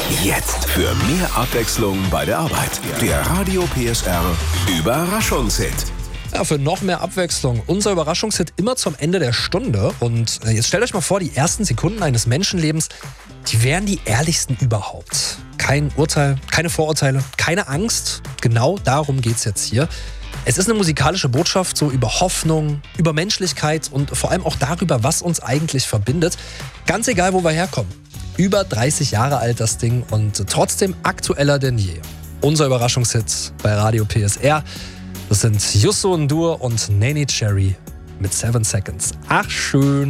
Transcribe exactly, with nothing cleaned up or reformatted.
Jetzt für mehr Abwechslung bei der Arbeit. Der Radio P S R Überraschungshit. Ja, für noch mehr Abwechslung. Unser Überraschungshit immer zum Ende der Stunde. Und jetzt stellt euch mal vor, die ersten Sekunden eines Menschenlebens, die wären die ehrlichsten überhaupt. Kein Urteil, keine Vorurteile, keine Angst. Genau darum geht's jetzt hier. Es ist eine musikalische Botschaft so über Hoffnung, über Menschlichkeit und vor allem auch darüber, was uns eigentlich verbindet. Ganz egal, wo wir herkommen. Über dreißig Jahre alt das Ding und trotzdem aktueller denn je. Unser Überraschungshit bei Radio P S R. Das sind Youssou N'Dour und Neneh Cherry mit Seven Seconds. Ach schön.